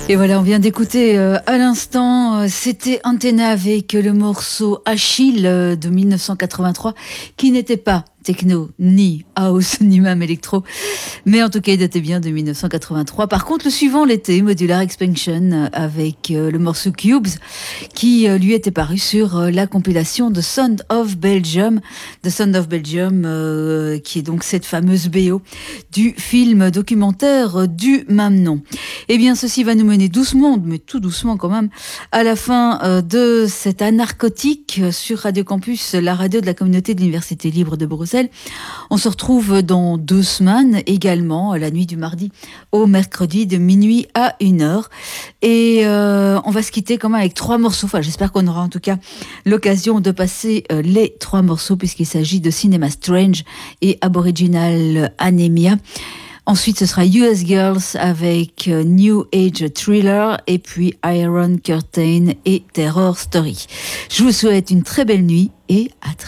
Et voilà, on vient d'écouter à l'instant, c'était Antenna avec le morceau Achille de 1983, qui n'était pas techno, ni house, ni même électro, mais en tout cas il datait bien de 1983. Par contre, le suivant l'était, Modular Expansion, avec le morceau Cubes, qui lui était paru sur la compilation The Sound of Belgium, qui est donc cette fameuse BO du film documentaire du même nom. Eh bien, ceci va nous mener doucement, mais tout doucement quand même, à la fin de cet anarchotique sur Radio Campus, la radio de la communauté de l'Université libre de Bruxelles. On se retrouve dans 2 semaines également, la nuit du mardi au mercredi de minuit à 1h. Et on va se quitter quand même avec 3 morceaux. Enfin, j'espère qu'on aura en tout cas l'occasion de passer les 3 morceaux puisqu'il s'agit de Cinema Strange et Aboriginal Anemia. Ensuite, ce sera US Girls avec New Age Thriller et puis Iron Curtain et Terror Story. Je vous souhaite une très belle nuit et à très